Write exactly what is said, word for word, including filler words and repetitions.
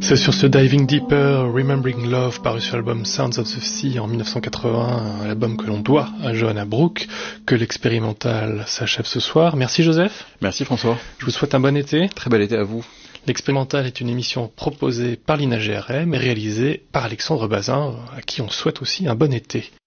C'est sur ce Diving Deeper, Remembering Love, paru sur l'album Sounds of the Sea en dix-neuf cent quatre-vingts, l'album que l'on doit à Johanna Brooke, que l'expérimental s'achève ce soir. Merci Joseph. Merci François. Je vous souhaite un bon été. Très bel été à vous. L'expérimental est une émission proposée par l'I N A G R M et réalisée par Alexandre Bazin, à qui on souhaite aussi un bon été.